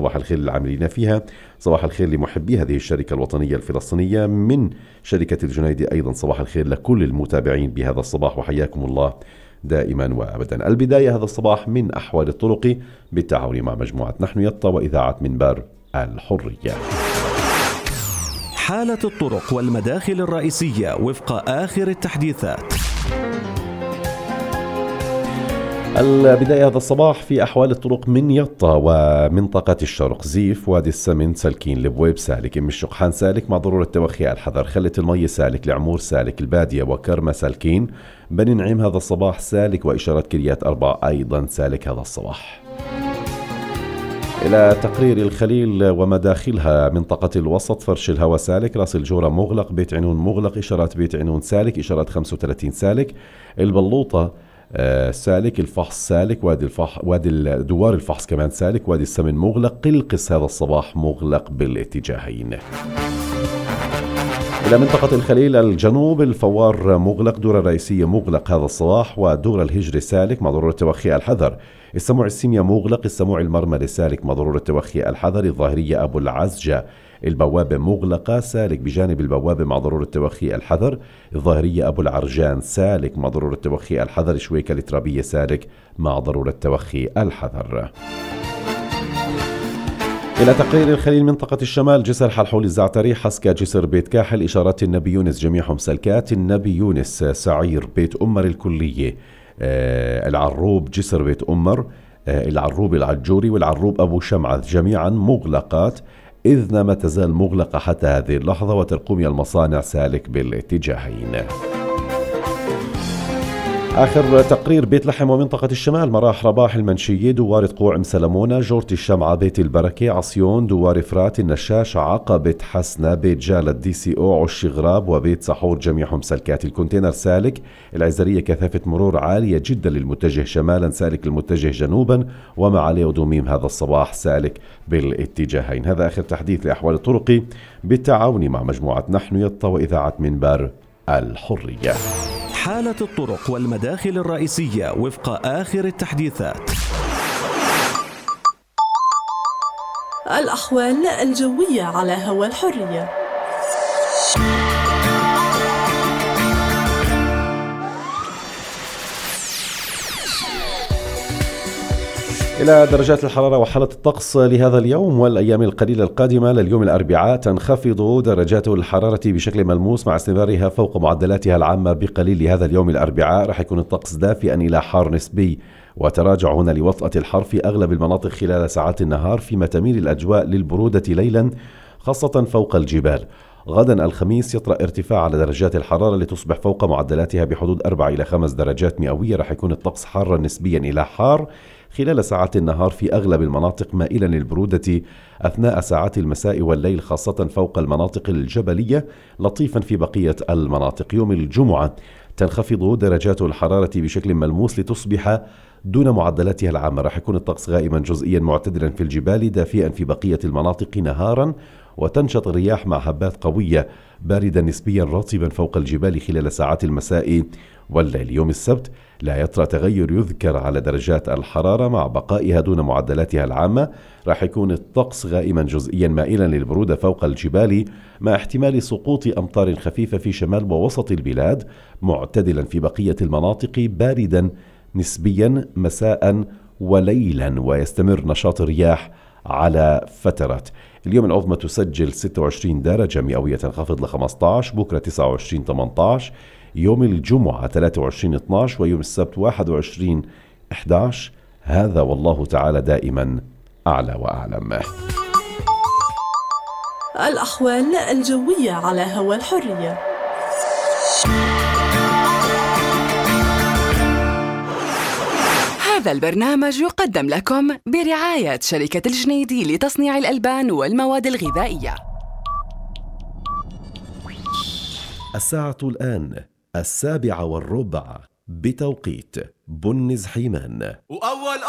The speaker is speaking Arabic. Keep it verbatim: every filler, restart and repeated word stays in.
صباح الخير للعاملين فيها، صباح الخير لمحبي هذه الشركة الوطنية الفلسطينية من شركة الجنيدي، أيضا صباح الخير لكل المتابعين بهذا الصباح وحياكم الله دائما وأبدا. البداية هذا الصباح من أحوال الطرق بالتعاون مع مجموعة نحن يطا وإذاعة منبر الحرية. حالة الطرق والمداخل الرئيسية وفق آخر التحديثات. البداية هذا الصباح في أحوال الطرق من يطا ومنطقة الشرق، زيف، وادي السمن، سالكين، البويب سالك، ام الشقحان سالك مع ضرورة توخي الحذر، خلة المي سالك، العمور سالك، البادية وكرمة سالكين، بني نعيم هذا الصباح سالك، وإشارة كريات أربع أيضا سالك هذا الصباح. إلى تقرير الخليل ومداخلها منطقة الوسط، فرش الهوى سالك، راس الجورة مغلق، بيت عنون مغلق، إشارات بيت عنون سالك، إشارات خمسة وثلاثين سالك، البلوطة آه سالك، الفحص سالك، وادي الفحص، وادي دوار الفحص كمان سالك، وادي السمن مغلق، قلقس هذا الصباح مغلق بالاتجاهين. إلى منطقة الخليل الجنوب، الفوار مغلق، دورة الرئيسية مغلق هذا الصباح، ودور الهجرة سالك مع ضرورة توخي الحذر، السموع السيميا مغلق، السموع المرمري سالك مع ضرورة توخي الحذر، الظاهرية أبو العزجة البوابة مغلقة سالك بجانب البوابة مع ضرورة توخي الحذر، الظاهرية أبو العرجان سالك مع ضرورة توخي الحذر، شويكة الترابية سالك مع ضرورة توخي الحذر. إلى تقرير الخليل منطقة الشمال، جسر حلحول الزعتري، حسكة، جسر بيت كاحل، إشارات النبي يونس جميعهم سلكات، النبي يونس، سعير، بيت أمر الكلية، آه العروب، جسر بيت أمر، آه العروب العجوري، والعروب أبو شمعة جميعا مغلقات، إذن ما تزال مغلقة حتى هذه اللحظة، وترقمي المصانع سالك بالاتجاهين. آخر تقرير بيت لحم ومنطقة الشمال، مراح رباح المنشية، دوار قوع مسلمونة، جورة الشمعة، بيت البركة، عصيون، دوار فرات، النشاش، عقبة حسنة، بيت جالة، دي سي او، عش غراب، وبيت سحور جميعهم سلكات، الكونتينر سالك، العزرية كثافة مرور عالية جدا للمتجه شمالا سالك للمتجه جنوبا، وما عليه ودوميم هذا الصباح سالك بالاتجاهين. هذا آخر تحديث لأحوال الطرق بالتعاون مع مجموعة نحن يطا وإذاعة منبر الحرية. حالة الطرق والمداخل الرئيسية وفق آخر التحديثات. الأحوال الجوية على هوا الحرية. إلى درجات الحرارة وحالة الطقس لهذا اليوم والأيام القليلة القادمة. لليوم الأربعاء تنخفض درجات الحرارة بشكل ملموس مع استمرارها فوق معدلاتها العامة بقليل. لهذا اليوم الأربعاء راح يكون الطقس دافئا إلى حار نسبي، وتراجع هنا لوطأة الحر في أغلب المناطق خلال ساعات النهار، فيما تميل الأجواء للبرودة ليلا خاصة فوق الجبال. غدا الخميس يطرأ ارتفاع على درجات الحرارة لتصبح فوق معدلاتها بحدود أربع إلى خمس درجات مئوية. راح يكون الطقس حارا نسبيا إلى حار خلال ساعات النهار في أغلب المناطق، مائلا للبرودة أثناء ساعات المساء والليل خاصة فوق المناطق الجبلية، لطيفا في بقية المناطق. يوم الجمعة تنخفض درجات الحرارة بشكل ملموس لتصبح دون معدلاتها العامة. راح يكون الطقس غائما جزئيا معتدلا في الجبال، دافئا في بقية المناطق نهارا، وتنشط الرياح مع هبات قوية باردة نسبيا رطبا فوق الجبال خلال ساعات المساء والليل. يوم السبت لا يطرأ تغير يذكر على درجات الحرارة مع بقائها دون معدلاتها العامة. راح يكون الطقس غائما جزئيا مائلا للبرودة فوق الجبال مع احتمال سقوط أمطار خفيفة في شمال ووسط البلاد، معتدلا في بقية المناطق، باردا نسبيا مساء وليلا، ويستمر نشاط الرياح على فترات. اليوم العظمى تسجل ستة وعشرين درجة مئوية تنخفض ل خمسة عشر، بكرة تسعة وعشرين ثمانية عشر، يوم الجمعة ثلاثة وعشرين اثني عشر، ويوم السبت واحد وعشرين أحد عشر. هذا والله تعالى دائما أعلى وأعلم. الأحوال الجوية على هوا الحرية. هذا البرنامج يقدم لكم برعاية شركة الجنيدي لتصنيع الألبان والمواد الغذائية. الساعة الآن السابعة والربع بتوقيت بنز حيمان.